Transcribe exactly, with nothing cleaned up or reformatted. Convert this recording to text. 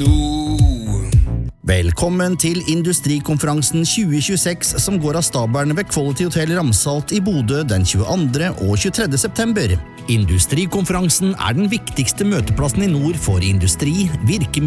no. Velkommen til Industrikonferansen tjue tjueseks som går av stabelen ved Quality Hotel Ramsalt i Bodø den tjueandre og tjuetredje september. Industrikonferansen er den viktigste møteplassen i nord for industri, virkemidler,